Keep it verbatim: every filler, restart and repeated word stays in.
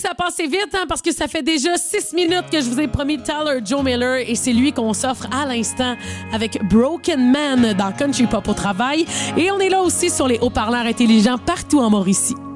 ça a passé vite, hein, parce que ça fait déjà six minutes que je vous ai promis Tyler Joe Miller et c'est lui qu'on s'offre à l'instant avec Broken Man dans Country Pop au travail. Et on est là aussi sur les haut-parleurs intelligents partout en Mauricie.